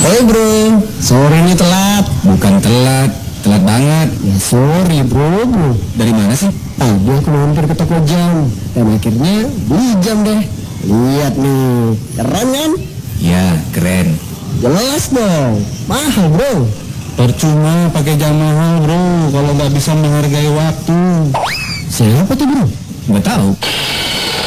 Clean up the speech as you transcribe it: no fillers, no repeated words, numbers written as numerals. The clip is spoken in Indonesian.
Hei bro, sorry nih telat. Bukan telat, telat banget. Ya sorry bro. Dari mana sih? Tadi aku mampir ke toko jam dan akhirnya beli jam deh. Lihat nih, keren kan? Ya, keren. Jelas dong, mahal bro. Percuma pakai jam mahal bro, kalau nggak bisa menghargai waktu. Siapa tuh bro? Nggak tahu.